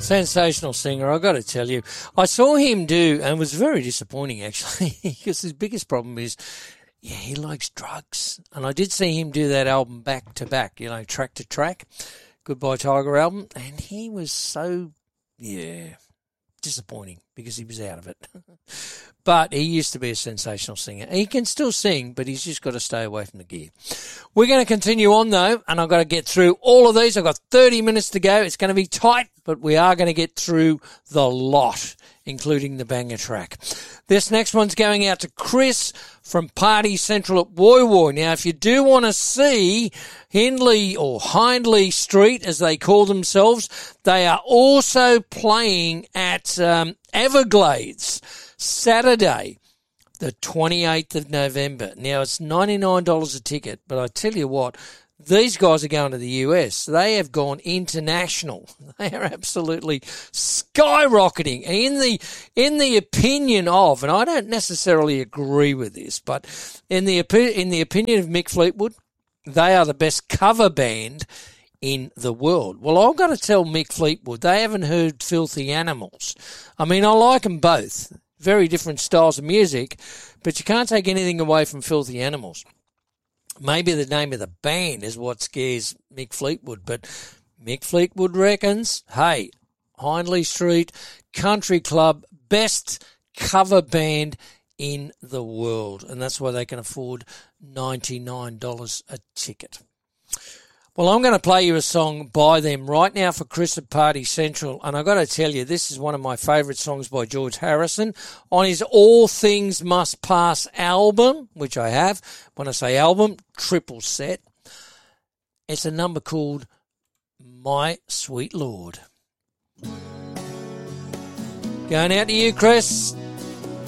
Sensational singer, I've got to tell you. I saw him do, and it was very disappointing actually, because his biggest problem is, yeah, he likes drugs. And I did see him do that album back to back, you know, track to track, Goodbye Tiger album, and he was so, disappointing because he was out of it. But he used to be a sensational singer. He can still sing, but he's just got to stay away from the gear. We're going to continue on, though, and I've got to get through all of these. I've got 30 minutes to go. It's going to be tight, but we are going to get through the lot, including the banger track. This next one's going out to Chris from Party Central at Woy Woy. Now, if you do want to see Hindley or Hindley Street, as they call themselves, they are also playing at Everglades Saturday, the 28th of November. Now, it's $99 a ticket, but I tell you what, these guys are going to the US. They have gone international. They are absolutely skyrocketing. In the opinion of, and I don't necessarily agree with this, but in the opinion of Mick Fleetwood, they are the best cover band in the world. Well, I've got to tell Mick Fleetwood, they haven't heard Filthy Animals. I mean, I like them both. Very different styles of music, but you can't take anything away from Filthy Animals. Maybe the name of the band is what scares Mick Fleetwood, but Mick Fleetwood reckons, hey, Hindley Street Country Club, best cover band in the world, and that's why they can afford $99 a ticket. Well, I'm going to play you a song by them right now for Chris at Party Central, and I've got to tell you, this is one of my favourite songs by George Harrison on his All Things Must Pass album, which I have. When I say album, triple set. It's a number called My Sweet Lord. Going out to you, Chris.